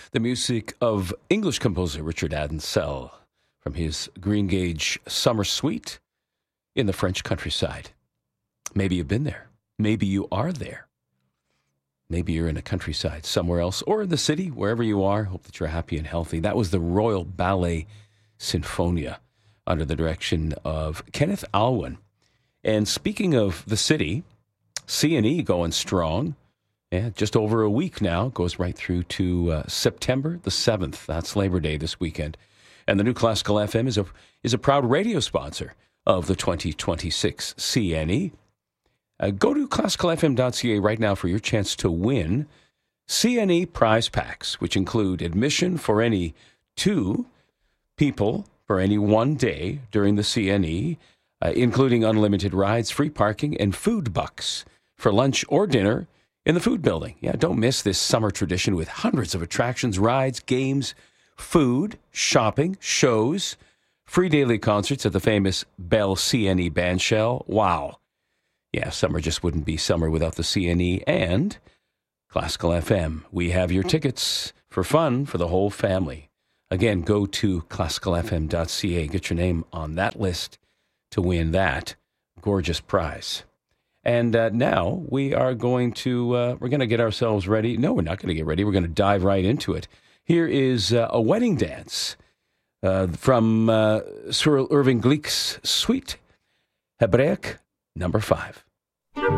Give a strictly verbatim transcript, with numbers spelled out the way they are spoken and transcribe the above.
the music of English composer Richard Adenselle from his Greengage Summer Suite in the French countryside. Maybe you've been there. Maybe you are there. Maybe you're in a countryside somewhere else or in the city, wherever you are. Hope that you're happy and healthy. That was the Royal Ballet Sinfonia under the direction of Kenneth Alwyn. And speaking of the city, C and E going strong. Yeah, just over a week now. Goes right through to uh, September the seventh. That's Labor Day this weekend. And the new Classical F M is a, is a proud radio sponsor of the twenty twenty-six C N E. Uh, go to classical f m dot c a right now for your chance to win C N E prize packs, which include admission for any two people for any one day during the C N E, uh, including unlimited rides, free parking, and food bucks for lunch or dinner in the food building. Yeah, don't miss this summer tradition with hundreds of attractions, rides, games, food, shopping, shows, free daily concerts at the famous Bell C N E Bandshell. Wow. Yeah, summer just wouldn't be summer without the C N E and Classical F M. We have your tickets for fun for the whole family. Again, go to classical f m dot c a. Get your name on that list to win that gorgeous prize. And uh, now we are going to, uh, we're going to get ourselves ready. No, we're not going to get ready. We're going to dive right into it. Here is uh, a wedding dance uh, from uh, Cyril Irving Gleek's Suite Hebraic number five.